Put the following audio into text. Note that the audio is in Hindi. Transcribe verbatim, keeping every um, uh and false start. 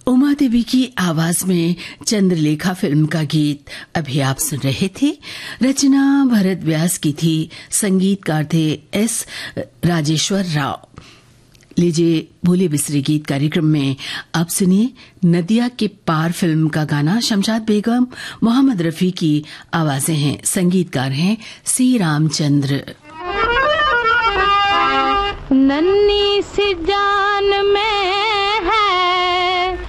उमा देवी की आवाज में चंद्रलेखा फिल्म का गीत अभी आप सुन रहे थे। रचना भरत व्यास की थी, संगीतकार थे एस राजेश्वर राव। लीजिए भूले बिसरे गीत कार्यक्रम में आप सुनिए नदिया के पार फिल्म का गाना। शमशाद बेगम, मोहम्मद रफी की आवाजें हैं, संगीतकार हैं सी रामचंद्र। नन्ही सी जान में